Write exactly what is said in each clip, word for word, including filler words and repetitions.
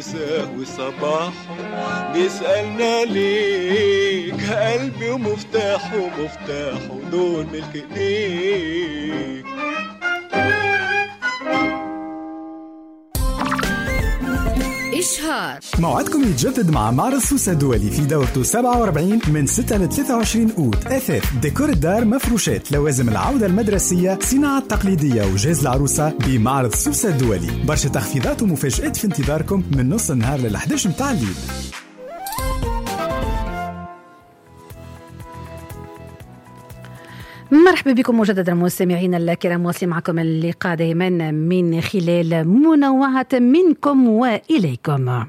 مساء وصباح بيسألنا ليك، قلبي ومفتاحه مفتاحه دول ملك ايديك. إشهار موعدكم يتجدد مع معرض سوسة الدولي في دورته سبعة وأربعين من ستة ل ثلاثة وعشرين أوت. أثاث، ديكور الدار، مفروشات، لوازم العودة المدرسية، صناعة تقليدية وجهاز العروسة بمعرض سوسة الدولي. برشا تخفيضات ومفاجآت في انتظاركم من نص النهار للأحد عشر متاع الليل. مرحبا بكم مجددا مستمعينا الكرام، واصلين معكم اللقاء دائما من خلال منوعة منكم وإليكم.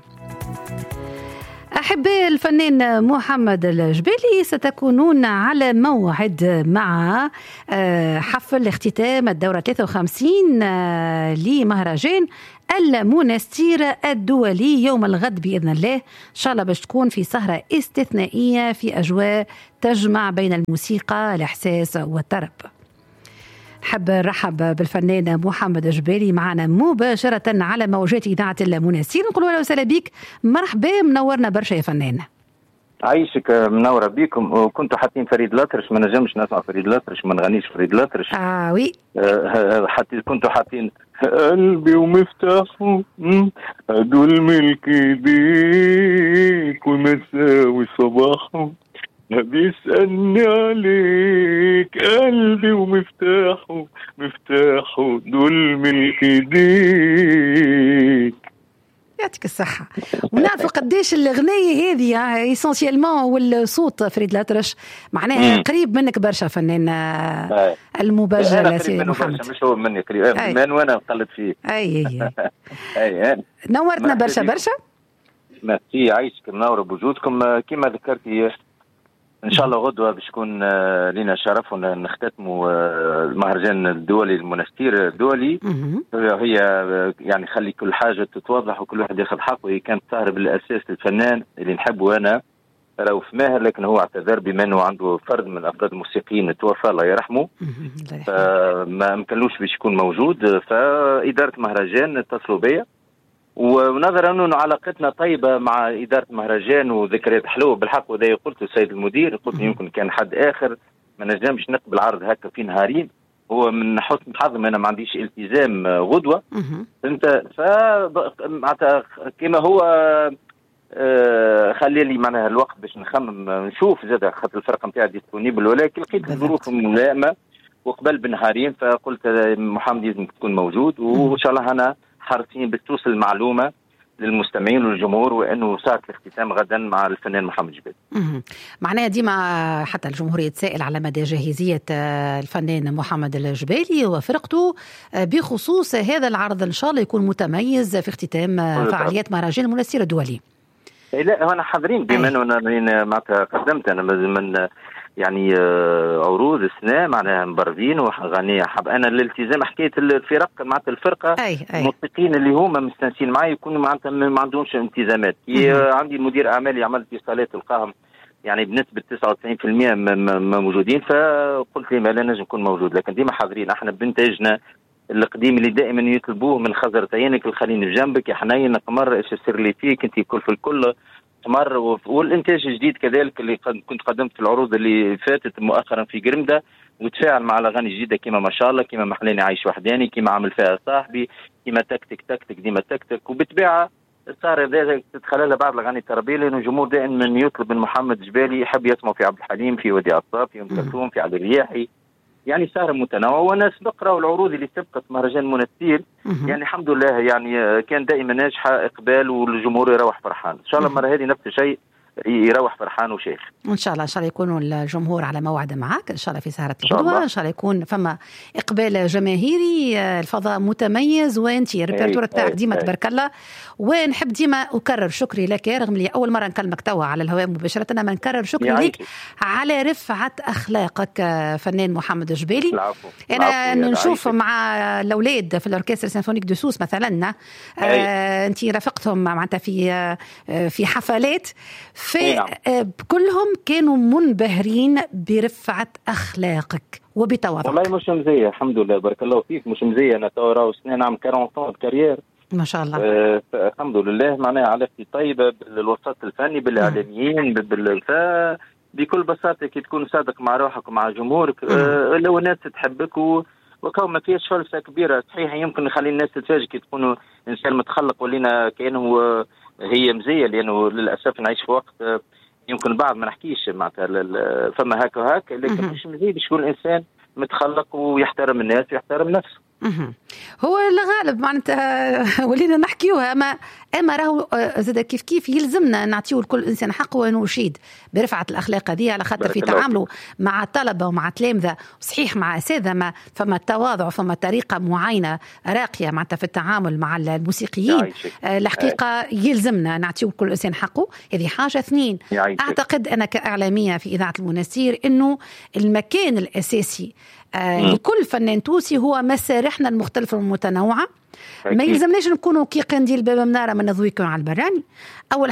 أحباء الفنان محمد الجبالي، ستكونون على موعد مع حفل اختتام الدورة ثلاثة وخمسين لمهرجان المنستير الدولي يوم الغد بإذن الله. إن شاء الله باش تكون في سهرة استثنائية في أجواء تجمع بين الموسيقى، الإحساس والطرب. حب نرحب بالفنان محمد الجبالي معنا مباشرة على موجات إذاعة المنستير. نقول له وسهلا بك، مرحبا، منورنا برشا يا فنان. عايشك، منورة بكم. وكنتوا حاطين فريد الأطرش، ما نجمش نسمع فريد الأطرش، ما نغنيش فريد الأطرش. اه وي آه حتى كنتوا حاطين قلبي ومفتاحه دول ملك ايديك، ومساء وصباحه بيسألني عليك، قلبي ومفتاحه مفتاحه دول ملك ايديك. يعطيك الصحة. ونعرف قديش الأغنية هذه إيسانسيالمون والصوت فريد الأطرش معناها مم. قريب منك برشا فنان. آه. المبجل سيد محمد مش هو مني قريب من وانا قلت فيه. أي أي أي نورتنا برشا برشا. ميرسي، عايشك، منورة بوجودكم. كما ذكرتي إن شاء الله غدوة باش يكون لنا شرف ونختتموا المهرجان الدولي المنستير الدولي. هي يعني خلي كل حاجة تتوضح وكل واحد ياخذ حقه. هي كانت سهرة بالأساس الفنان اللي نحبه أنا رؤوف ماهر، لكن هو اعتذر بما أنه عنده فرد من أفراد الموسيقيين توفى الله يرحمه، فما مكنلوش باش يكون موجود. فإدارة مهرجان اتصلوا بيا، ونظرا أنه علاقتنا طيبة مع إدارة مهرجان وذكريات حلوة بالحق، وده قلت السيد المدير، قلت يمكن كان حد آخر ما نجمش نقبل عرض هكا في نهارين. هو من حسن حظ أنا ما عنديش التزام غدوة انت، ف كما هو آه خلي لي معناها الوقت باش نخمم نشوف زاد خاطر الفرقة نتاعي ديسبونيبل، ولكن لقيت الظروف ملائمة وقبل بنهارين، فقلت محمد لازم تكون موجود. وإن شاء الله أنا حريصين بتوصل المعلومة للمستمعين والجمهور، وأنه ساعة الاختتام غدا مع الفنان محمد جبالي. معناها ديما حتى الجمهور يتسائل على مدى جاهزية الفنان محمد الجبالي وفرقته بخصوص هذا العرض، إن شاء الله يكون متميز في اختتام فعاليات مهرجان المنستير الدولي. لا أنا حاضرين بما أنه معناتها قدمت أنا من يعني عروض السنة معناها مبرزين وغنية. حب أنا الالتزام حكاية الفرق معناتها الفرقة الموسيقيين اللي هما مستنسين معي يكونوا معناتها ما عندهمش التزامات. عندي المدير أعمالي عملت اتصالات القاهم يعني بنسبة تسعة وتسعين بالمئة ما موجودين، فقلت لي ما لا نجم نكون موجود، لكن ديما حاضرين. احنا بنتاجنا القديم اللي دائما يطلبوه من خزر عينك الخليني بجنبك يا حنين قمر ايش السر اللي فيك انت كل في الكل مر. والانتاج الجديد كذلك اللي كنت قدمت في العروض اللي فاتت مؤخرا في قرمده، وتفاعل مع الاغاني الجديده كما ما شاء الله، كما محلاني عايش وحداني، كما عمل فيها صاحبي، كما تكتك تكتك ديما تكتك. وبالطبيعه صار ذلك تدخل لها بعض الاغاني التربيه، لانه الجمهور دائما يطلب من محمد جبالي يحب يسمع في عبد الحليم، في وديع الصاف، في ام كلثوم، في عبد الرياحي، يعني صار متنوع. وانا نقرا العروض اللي سبقت مهرجان منستير يعني الحمد لله يعني كان دائما ناجحه اقبال والجمهور يروح فرحان. ان شاء الله المره هذه نفس الشيء يروح فرحان وشيخ. ان شاء الله ان شاء الله يكونوا الجمهور على موعد معك ان شاء الله في سهره الغدوه، ان شاء الله يكون فما اقبال جماهيري، الفضاء متميز، وانت الريبرتور تاعك ديما تبارك الله. ونحب ديما اكرر شكري لك رغم لي اول مره نكلمك توا على الهواء مباشره، انا نكرر شكري لك على رفعه اخلاقك فنان محمد جبالي. انا نشوف مع الاولاد في الاوركسترا سيمفونيك دو سوس مثلا، آه انت رافقتهم معناتها في آه في حفلات، في كلهم كانوا منبهرين برفعة أخلاقك وبتواضعك. والله مش مزية الحمد لله بارك الله فيك، مش مزية. أنا توا راهو سنين عام أربعين سنة كارير، ما شاء الله. آه الحمد لله معناها علاقتي طيبه بالوسط الفني بالاعلاميين بال بكل بساطه كي تكون صادق مع روحك ومع جمهورك آه لو الناس تحبك و وكون ما فيهاش فلسفه كبيره. صحيح يمكن نخلي الناس تتفاجئ كي تكونوا انسان متخلق ولينا كانه هي مزيه، لانه للاسف نعيش في وقت يمكن البعض ما نحكيش معناتها فما هكا وهكا، لكن مش مزيه باش يكون انسان متخلق ويحترم الناس ويحترم نفسه. هو الغالب معناتها ولينا نحكيوها، اما اما راهو زاد كيف كيف يلزمنا نعطيو لكل انسان حقه ونشيد برفعه الاخلاق هذه، على خاطر في تعامله مع الطلبه ومع تلامذه صحيح مع اساتذه ما فما التواضع وفما طريقه معينه راقيه معناتها في التعامل مع الموسيقيين. الحقيقه يلزمنا نعطيو لكل انسان حقه، هذه حاجه. اثنين، اعتقد انا كاعلاميه في اذاعه المنستير انه المكان الاساسي آه لكل فنان توسي هو مسارحنا المختلفة والمتنوعة. ما يلزمناش نكونوا كي قنديل باب منارة من نضويكم على البراني. أول